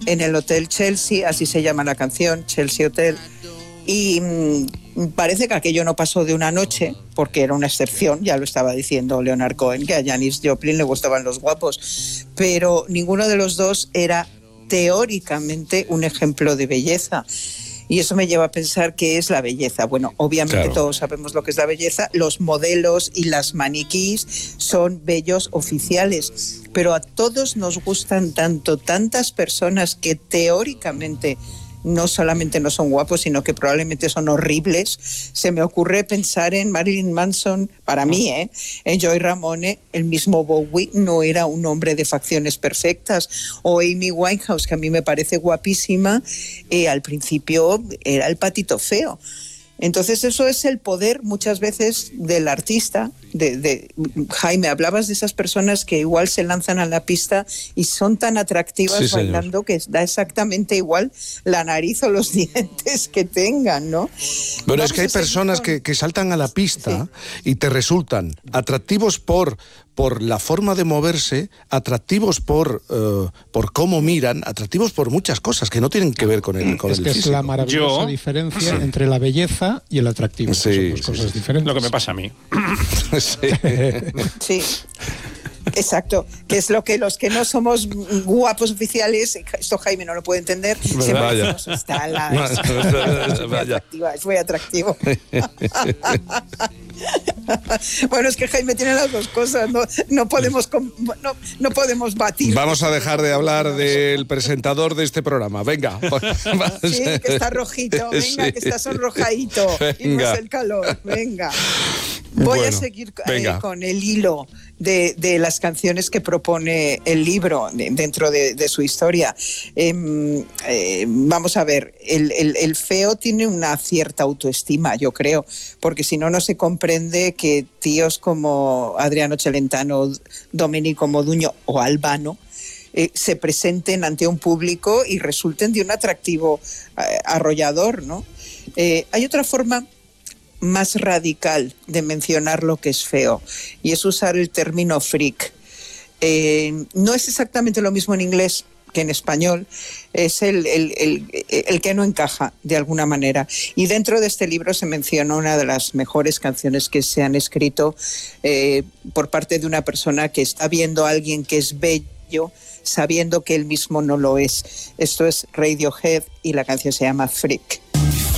en el Hotel Chelsea, así se llama la canción, Chelsea Hotel, y parece que aquello no pasó de una noche, porque era una excepción, ya lo estaba diciendo Leonard Cohen, que a Janis Joplin le gustaban los guapos, pero ninguno de los dos era teóricamente un ejemplo de belleza. Y eso me lleva a pensar qué es la belleza. Bueno, obviamente claro, todos sabemos lo que es la belleza. Los modelos y las maniquís son bellos oficiales. Pero a todos nos gustan tantas personas que teóricamente no solamente no son guapos, sino que probablemente son horribles. Se me ocurre pensar en Marilyn Manson, para mí, en Joey Ramone, el mismo Bowie no era un hombre de facciones perfectas, o Amy Winehouse, que a mí me parece guapísima, al principio era el patito feo. Entonces eso es el poder muchas veces del artista. Jaime, hablabas de esas personas que igual se lanzan a la pista y son tan atractivas bailando que da exactamente igual la nariz o los dientes que tengan, ¿no? Bueno, es que hay personas que saltan a la pista y te resultan atractivos por la forma de moverse, atractivos por cómo miran, atractivos por muchas cosas que no tienen que ver con el físico. Es la maravillosa diferencia entre la belleza y el atractivo. Son dos cosas diferentes. Lo que me pasa a mí. Sí, exacto, que es lo que los que no somos guapos oficiales, esto Jaime no lo puede entender, siempre decimos, es muy atractivo. Bueno, es que Jaime tiene las dos cosas, no podemos batir. Vamos a dejar de hablar del presentador de este programa, venga. Sí, que está rojito, venga, que está sonrojadito, y no es el calor, venga. Voy a seguir con el hilo de las canciones que propone el libro dentro de su historia. Vamos a ver, el feo tiene una cierta autoestima, yo creo, porque si no, no se comprende que tíos como Adriano Celentano, Domenico Modugno o Albano se presenten ante un público y resulten de un atractivo arrollador, ¿no? Hay otra forma más radical de mencionar lo que es feo, y es usar el término freak. No es exactamente lo mismo en inglés que en español, es el que no encaja de alguna manera. Y dentro de este libro se menciona una de las mejores canciones que se han escrito por parte de una persona que está viendo a alguien que es bello, sabiendo que él mismo no lo es. Esto es Radiohead y la canción se llama Freak.